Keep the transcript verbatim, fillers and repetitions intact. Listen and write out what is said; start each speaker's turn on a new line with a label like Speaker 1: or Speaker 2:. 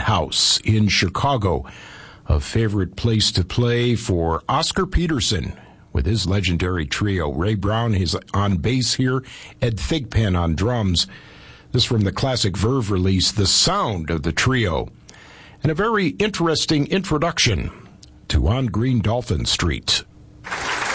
Speaker 1: House in Chicago, a favorite place to play for Oscar Peterson with his legendary trio. Ray Brown is on bass here, Ed Thigpen on drums. This from the classic Verve release, The Sound of the Trio. And a very interesting introduction to On Green Dolphin Street.